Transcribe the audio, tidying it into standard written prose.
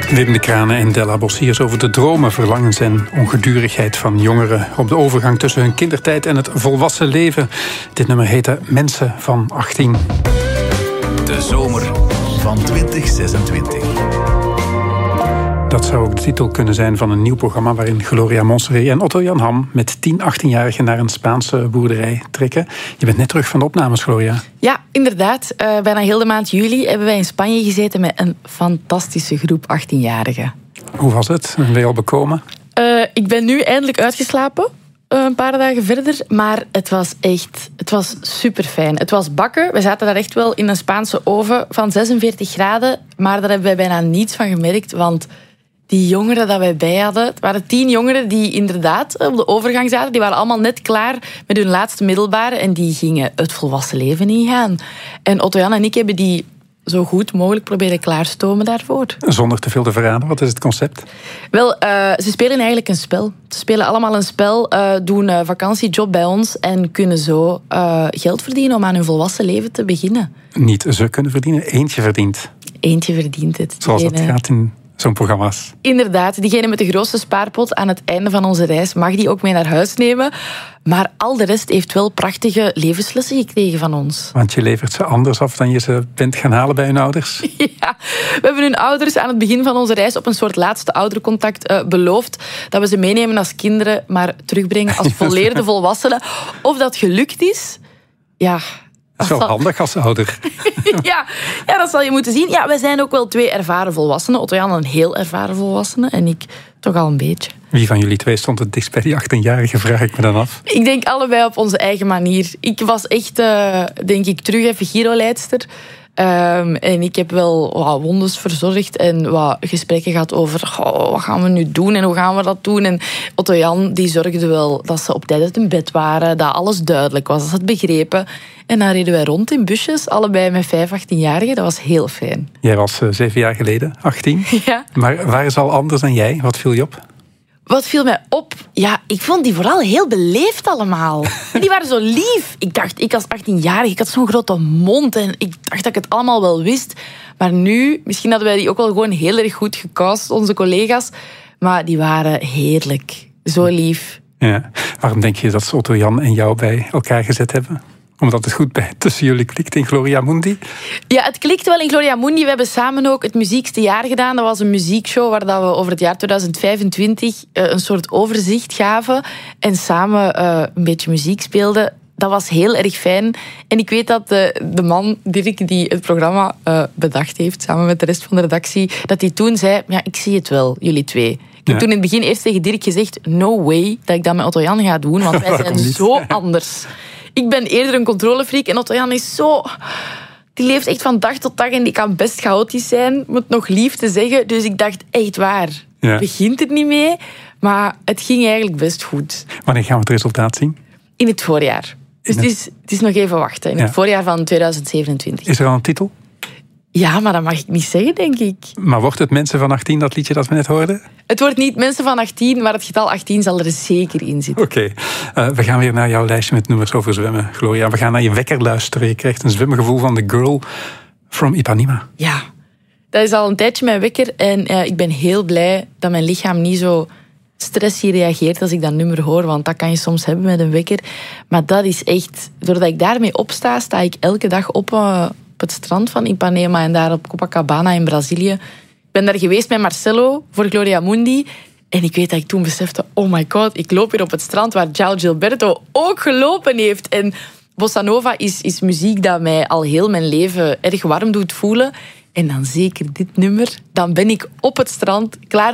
Wim de Kranen en Della Bossiers over de dromen, verlangens en ongedurigheid van jongeren op de overgang tussen hun kindertijd en het volwassen leven. Dit nummer heette Mensen van 18. De zomer van 2026. Dat zou ook de titel kunnen zijn van een nieuw programma waarin Gloria Monserrat en Otto Jan Ham met 10 18-jarigen naar een Spaanse boerderij trekken. Je bent net terug van de opnames, Gloria. Ja, inderdaad. Bijna heel de maand juli hebben wij in Spanje gezeten met een fantastische groep 18-jarigen. Hoe was het? Ben je al bekomen? Ik ben nu eindelijk uitgeslapen. Een paar dagen verder. Maar het was super fijn. Het was bakken. We zaten daar echt wel in een Spaanse oven van 46 graden. Maar daar hebben wij bijna niets van gemerkt. Want die jongeren dat wij bij hadden, het waren 10 jongeren die inderdaad op de overgang zaten. Die waren allemaal net klaar met hun laatste middelbare. En die gingen het volwassen leven ingaan. En Otto Jan en ik hebben die zo goed mogelijk proberen klaarstomen daarvoor. Zonder te veel te verraden, wat is het concept? Wel, ze spelen eigenlijk een spel. Ze spelen allemaal een spel, doen een vakantiejob bij ons en kunnen zo geld verdienen om aan hun volwassen leven te beginnen. Niet ze kunnen verdienen, eentje verdient. Eentje verdient het. Zoals dat gaat in zo'n programma's. Inderdaad, diegene met de grootste spaarpot aan het einde van onze reis mag die ook mee naar huis nemen. Maar al de rest heeft wel prachtige levenslessen gekregen van ons. Want je levert ze anders af dan je ze bent gaan halen bij hun ouders? Ja, we hebben hun ouders aan het begin van onze reis op een soort laatste oudercontact beloofd dat we ze meenemen als kinderen, maar terugbrengen als volleerde volwassenen. Of dat gelukt is, ja. Dat is wel handig als ouder. Ja, dat zal je moeten zien. Ja, wij zijn ook wel 2 ervaren volwassenen. Otto Jan een heel ervaren volwassene en ik toch al een beetje. Wie van jullie 2 stond het dichtst bij die 18-jarige, vraag ik me dan af? Ik denk allebei op onze eigen manier. Ik was echt, denk ik, terug even Giro-leidster. En ik heb wel wat wondes verzorgd en wat gesprekken gehad over wat gaan we nu doen en hoe gaan we dat doen. En Otto Jan die zorgde wel dat ze op tijd uit hun bed waren, dat alles duidelijk was, dat ze het begrepen. En dan reden wij rond in busjes, allebei met 5 18-jarigen. Dat was heel fijn. Jij was 7 jaar geleden 18. Ja. Maar waar is al anders dan jij? Wat viel je op? Wat viel mij op? Ja, ik vond die vooral heel beleefd allemaal. En die waren zo lief. Ik dacht, ik als 18-jarige, ik had zo'n grote mond en ik dacht dat ik het allemaal wel wist. Maar nu, misschien hadden wij die ook wel gewoon heel erg goed gecast, onze collega's. Maar die waren heerlijk. Zo lief. Ja. Waarom denk je dat ze Otto Jan en jou bij elkaar gezet hebben? Omdat het goed tussen jullie klikt in Gloria Mundi? Ja, het klikte wel in Gloria Mundi. We hebben samen ook het muziekste jaar gedaan. Dat was een muziekshow waar we over het jaar 2025 een soort overzicht gaven. En samen een beetje muziek speelden. Dat was heel erg fijn. En ik weet dat de man, Dirk, die het programma bedacht heeft, samen met de rest van de redactie, dat hij toen zei, ja, ik zie het wel, jullie 2. Ik heb toen in het begin eerst tegen Dirk gezegd, no way dat ik dat met Otto Jan ga doen, want wij zijn zo anders. Ik ben eerder een controlefreak en Otto Jan is zo... Die leeft echt van dag tot dag en die kan best chaotisch zijn, om het nog lief te zeggen. Dus ik dacht, echt waar, begint er niet mee. Maar het ging eigenlijk best goed. Wanneer gaan we het resultaat zien? In het voorjaar. Dus het is nog even wachten. In het voorjaar van 2027. Is er al een titel? Ja, maar dat mag ik niet zeggen, denk ik. Maar wordt het Mensen van 18, dat liedje dat we net hoorden? Het wordt niet Mensen van 18, maar het getal 18 zal er zeker in zitten. Oké. We gaan weer naar jouw lijstje met nummers over zwemmen, Gloria. We gaan naar je wekker luisteren. Je krijgt een zwemgevoel van The Girl from Ipanema. Ja, dat is al een tijdje mijn wekker. En ik ben heel blij dat mijn lichaam niet zo stressy reageert als ik dat nummer hoor. Want dat kan je soms hebben met een wekker. Maar dat is echt... Doordat ik daarmee opsta, sta ik elke dag op het strand van Ipanema en daar op Copacabana in Brazilië. Ik ben daar geweest met Marcelo voor Gloria Mundi. En ik weet dat ik toen besefte, oh my god, ik loop hier op het strand waar João Gilberto ook gelopen heeft. En bossa nova is muziek dat mij al heel mijn leven erg warm doet voelen. En dan zeker dit nummer. Dan ben ik op het strand, klaar